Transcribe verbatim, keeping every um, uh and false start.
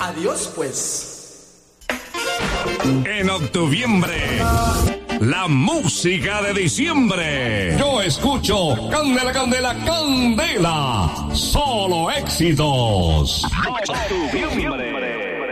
Adiós, pues. En octubre, la música de diciembre. Yo escucho Candela, Candela, Candela. Solo éxitos. Octubre.